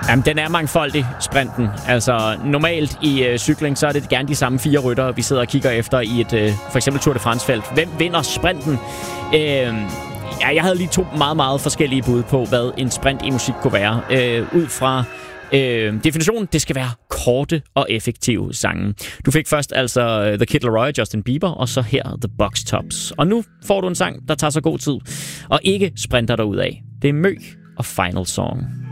Jamen, den er mangfoldig, sprinten. Altså, normalt i cykling, så er det gerne de samme 4 ryttere, vi sidder og kigger efter i et for eksempel Tour de France-felt. Hvem vinder sprinten? Jeg havde lige 2 meget, meget forskellige bud på, hvad en sprint i musik kunne være. Ud fra definitionen, det skal være korte og effektive sange. Du fik først altså The Kid Laroi, Justin Bieber, og så her The Box Tops. Og nu får du en sang, der tager så god tid, og ikke sprinter dig ud af. Det er Mø og Final Song.